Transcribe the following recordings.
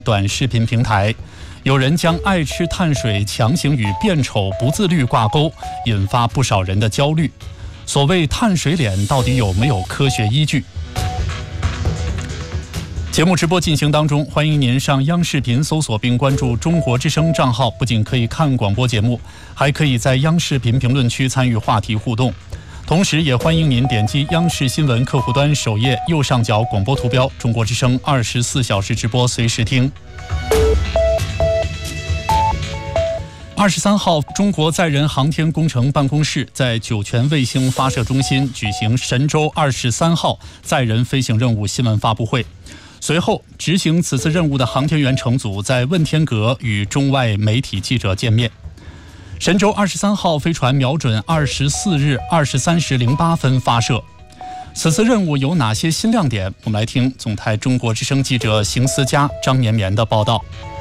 短视频平台，有人将爱吃碳水强行与变丑不自律挂钩，引发不少人的焦虑。所谓碳水脸到底有没有科学依据？节目直播进行当中，欢迎您上央视频搜索并关注中国之声账号，不仅可以看广播节目，还可以在央视频评论区参与话题互动。同时也欢迎您点击央视新闻客户端首页右上角广播图标，中国之声24小时直播随时听。23号，中国载人航天工程办公室在酒泉卫星发射中心举行神舟23号载人飞行任务新闻发布会。随后，执行此次任务的航天员乘组在问天阁与中外媒体记者见面。神舟23号飞船瞄准24日23时08分发射。此次任务有哪些新亮点？我们来听总台中国之声记者邢思佳、张绵绵的报道。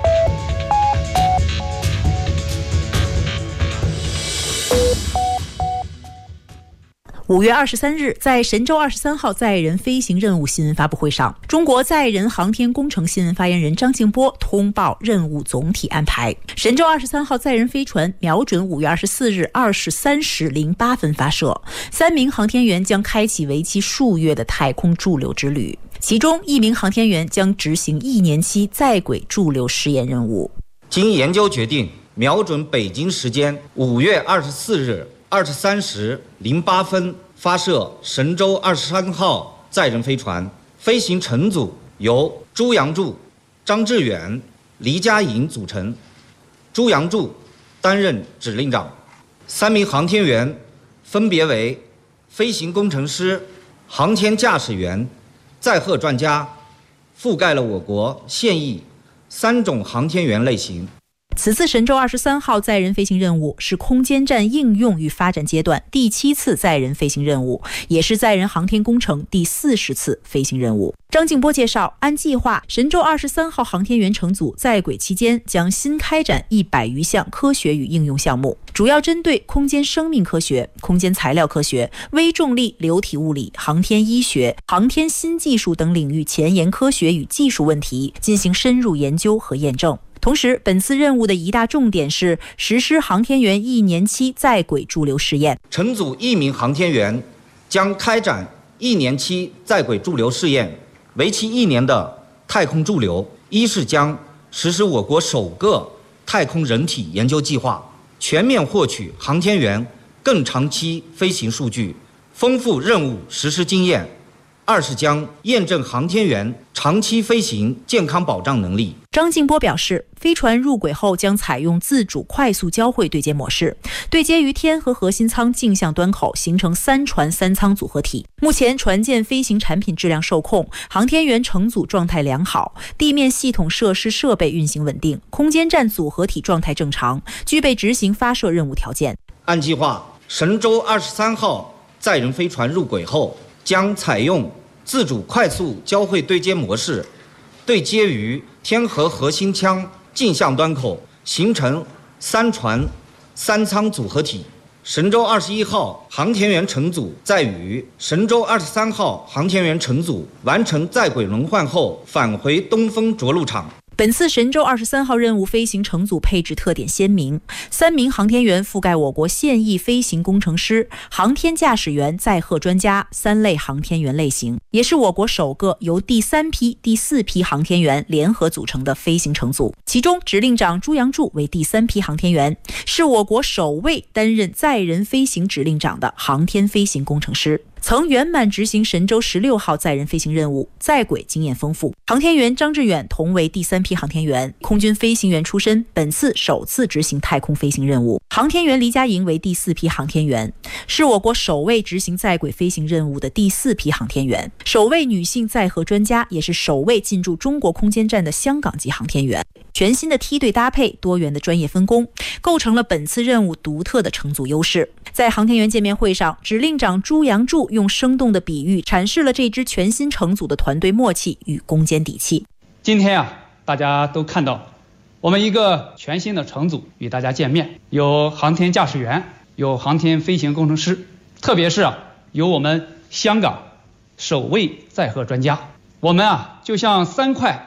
5月23日，在神舟23号载人飞行任务新闻发布会上，中国载人航天工程新闻发言人张静波通报任务总体安排。神舟23号载人飞船瞄准5月24日23时08分发射，3名航天员将开启为期数月的太空驻留之旅，其中1名航天员将执行1年期在轨驻留试验任务。 经研究决定，瞄准北京时间5月24日23时08分发射神舟23号载人飞船，飞行乘组由朱杨柱、张志远、黎佳颖组成。朱杨柱担任指令长，3名航天员分别为飞行工程师、航天驾驶员、载荷专家，覆盖了我国现役3种航天员类型。 此次神舟23号载人飞行任务是空间站应用与发展阶段第7次载人飞行任务，也是载人航天工程第40次飞行任务。张静波介绍，按计划，神舟23号航天员乘组在轨期间将新开展100余项科学与应用项目，主要针对空间生命科学、空间材料科学、微重力流体物理、航天医学、航天新技术等领域前沿科学与技术问题进行深入研究和验证。同时，本次任务的一大重点是实施航天员1年期在轨驻留试验。 乘组1名航天员将开展1年期在轨驻留试验，为期1年的太空驻留。一是将实施我国首个太空人体研究计划，全面获取航天员更长期飞行数据，丰富任务实施经验。二是将验证航天员长期飞行健康保障能力。 张静波表示，飞船入轨后将采用自主快速交会对接模式，对接于天和核心舱镜像端口，形成3船3舱组合体。目前船舰飞行产品质量受控，航天员乘组状态良好，地面系统设施设备运行稳定，空间站组合体状态正常，具备执行发射任务条件。 按计划，神舟23号载人飞船入轨后，将采用自主快速交会对接模式，对接于天和核心舱镜像端口，形成3船3舱组合体。神舟21号航天员乘组在与神舟23号航天员乘组完成在轨轮换后，返回东风着陆场。 本次神舟23号任务飞行乘组配置特点鲜明，3名航天员覆盖我国现役飞行工程师、航天驾驶员、载荷专家3类航天员类型，也是我国首个由第3批、第4批航天员联合组成的飞行乘组。其中，指令长朱杨柱为第3批航天员，是我国首位担任载人飞行指令长的航天飞行工程师，曾圆满执行神舟16号载人飞行任务，在轨经验丰富。航天员张志远同为第3批航天员，空军飞行员出身，本次首次执行太空飞行任务。航天员黎佳颖为第4批航天员，是我国首位执行在轨飞行任务的第4批航天员，首位女性载荷专家，也是首位进驻中国空间站的香港籍航天员。全新的梯队搭配，多元的专业分工，构成了本次任务独特的乘组优势。在航天员见面会上，指令长朱杨柱用生动的比喻阐释了这支全新乘组的团队默契与攻坚底气。 今天大家都看到我们一个全新的乘组与大家见面，有航天驾驶员，有航天飞行工程师，特别是有我们香港首位载荷专家。我们就像3块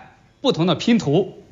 不同的拼图。